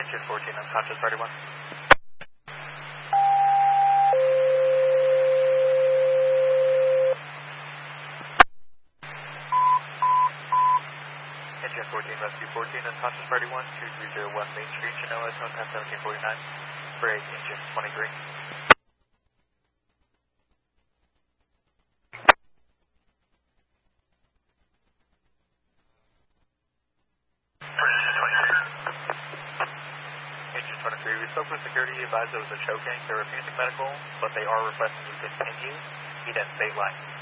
Engine 14, unconscious, ready 1. Engine 14, rescue 14, unconscious, ready 1, 2301 Main Street, Genoa, zone time 1749. Break, engine 23. Engine 23, we spoke with security, advised there was a choking. They're refusing medical, but they are requesting you continue. He then state line.